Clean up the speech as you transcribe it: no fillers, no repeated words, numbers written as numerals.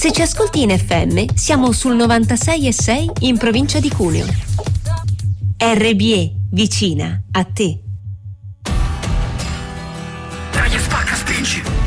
Se ci ascolti in FM, siamo sul 96,6 in provincia di Cuneo. RBE, vicina a te. Dai, spacca, spingi!